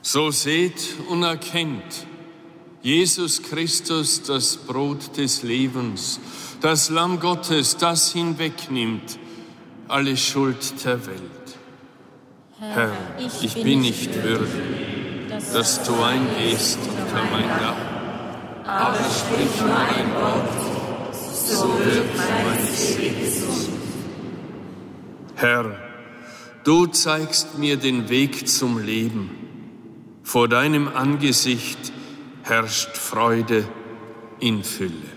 So seht und erkennt, Jesus Christus, das Brot des Lebens, das Lamm Gottes, das hinwegnimmt alle Schuld der Welt. Herr, ich bin nicht würdig, dass du eingehst unter mein Dach, aber sprich nur ein Wort, so wird meine Seele gesund. Herr, du zeigst mir den Weg zum Leben. Vor deinem Angesicht herrscht Freude in Fülle.